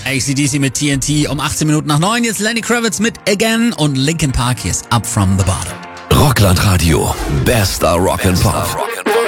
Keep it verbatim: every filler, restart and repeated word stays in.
A C D C mit T N T um achtzehn Minuten nach neun. Jetzt Lenny Kravitz mit Again und Linkin Park. Hier ist Up From The Bottom. Rockland Radio. Bester Rock and Pop.